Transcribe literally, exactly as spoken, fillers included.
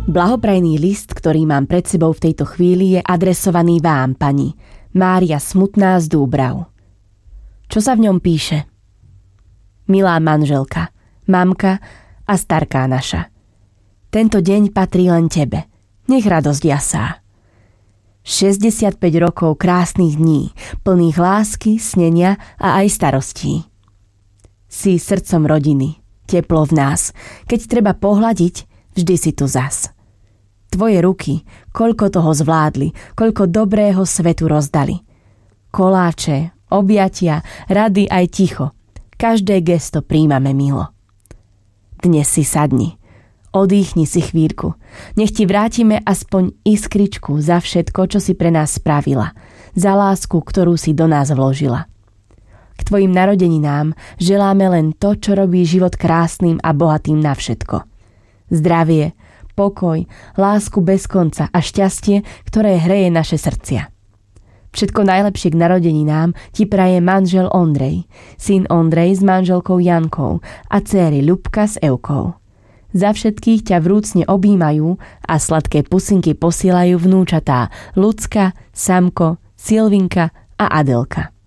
Blahoprajný list, ktorý mám pred sebou v tejto chvíli, je adresovaný vám, pani Mária Smutná z Dúbrav. Čo sa v ňom píše? Milá manželka, mamka a starká naša. Tento deň patrí len tebe. Nech radosť jasá. šesťdesiatpäť rokov krásnych dní, plných lásky, snenia a aj starostí. Si srdcom rodiny, teplo v nás. Keď treba pohľadiť, vždy si tu zas. Tvoje ruky, koľko toho zvládli, koľko dobrého svetu rozdali. Koláče, objatia, rady aj ticho. Každé gesto príjmame milo. Dnes si sadni. Odýchni si chvíľku. Nech ti vrátime aspoň iskričku za všetko, čo si pre nás spravila. Za lásku, ktorú si do nás vložila. K tvojim narodeninám želáme len to, čo robí život krásnym a bohatým na všetko. Zdravie, pokoj, lásku bez konca a šťastie, ktoré hreje naše srdcia. Všetko najlepšie k narodeninám ti praje manžel Ondrej, syn Ondrej s manželkou Jankou a dcéry Ľubka s Evkou. Za všetkých ťa vrúcne objímajú a sladké pusinky posielajú vnúčatá Lucka, Samko, Silvinka a Adelka.